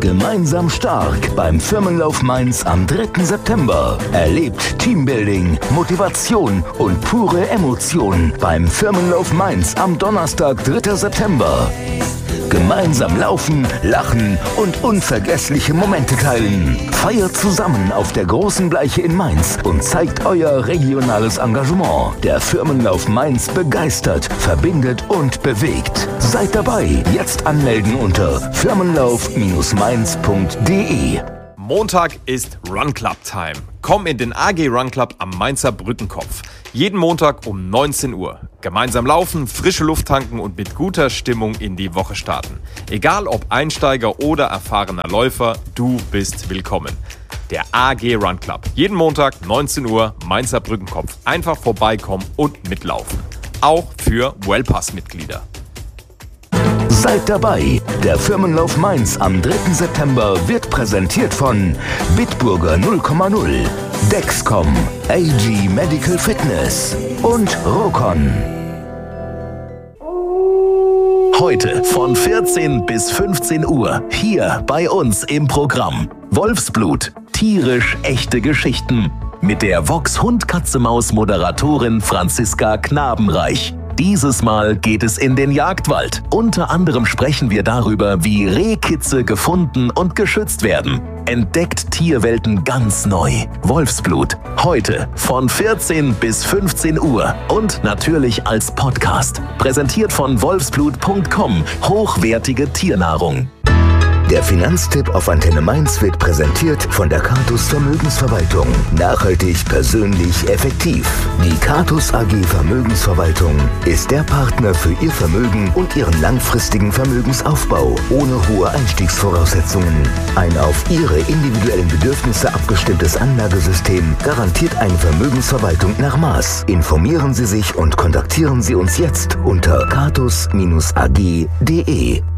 Gemeinsam stark beim Firmenlauf Mainz am 3. September. Erlebt Teambuilding, Motivation und pure Emotion beim Firmenlauf Mainz am Donnerstag, 3. September. Gemeinsam laufen, lachen und unvergessliche Momente teilen. Feiert zusammen auf der großen Bleiche in Mainz und zeigt euer regionales Engagement. Der Firmenlauf Mainz begeistert, verbindet und bewegt. Seid dabei. Jetzt anmelden unter firmenlauf-mainz.de. Montag ist Run Club Time. Komm in den AG Run Club am Mainzer Brückenkopf. Jeden Montag um 19 Uhr. Gemeinsam laufen, frische Luft tanken und mit guter Stimmung in die Woche starten. Egal ob Einsteiger oder erfahrener Läufer, du bist willkommen. Der AG Run Club. Jeden Montag 19 Uhr, Mainzer Brückenkopf. Einfach vorbeikommen und mitlaufen. Auch für Wellpass-Mitglieder. Seid dabei. Der Firmenlauf Mainz am 3. September wird präsentiert von Bitburger 0,0, Dexcom, AG Medical Fitness und Rokon. Heute von 14 bis 15 Uhr hier bei uns im Programm. Wolfsblut, tierisch echte Geschichten mit der Vox Hund-Katze-Maus-Moderatorin Franziska Knabenreich. Dieses Mal geht es in den Jagdwald. Unter anderem sprechen wir darüber, wie Rehkitze gefunden und geschützt werden. Entdeckt Tierwelten ganz neu. Wolfsblut. Heute von 14 bis 15 Uhr und natürlich als Podcast. Präsentiert von wolfsblut.com. Hochwertige Tiernahrung. Der Finanztipp auf Antenne Mainz wird präsentiert von der Catus Vermögensverwaltung. Nachhaltig, persönlich, effektiv. Die Catus AG Vermögensverwaltung ist der Partner für Ihr Vermögen und Ihren langfristigen Vermögensaufbau ohne hohe Einstiegsvoraussetzungen. Ein auf Ihre individuellen Bedürfnisse abgestimmtes Anlagesystem garantiert eine Vermögensverwaltung nach Maß. Informieren Sie sich und kontaktieren Sie uns jetzt unter catus-ag.de.